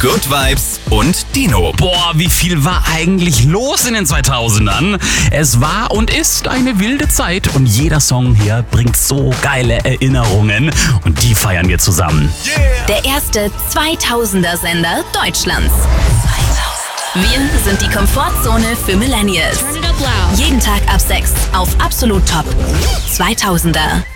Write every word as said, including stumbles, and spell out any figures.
Good Vibes und Dino. Boah, wie viel war eigentlich los in den zweitausendern? Es war und ist eine wilde Zeit und jeder Song hier bringt so geile Erinnerungen und die feiern wir zusammen. Yeah. Der erste zweitausender-Sender Deutschlands. Wir sind die Komfortzone für Millennials. Jeden Tag ab sechs auf Absolut Top. zweitausender.